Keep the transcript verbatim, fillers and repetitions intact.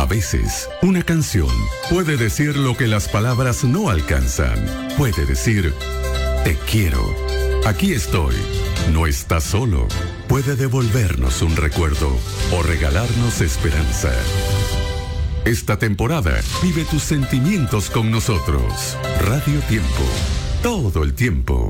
A veces, una canción puede decir lo que las palabras no alcanzan. Puede decir, te quiero. Aquí estoy. No estás solo. Puede devolvernos un recuerdo o regalarnos esperanza. Esta temporada, vive tus sentimientos con nosotros. Radio Tiempo. Todo el tiempo.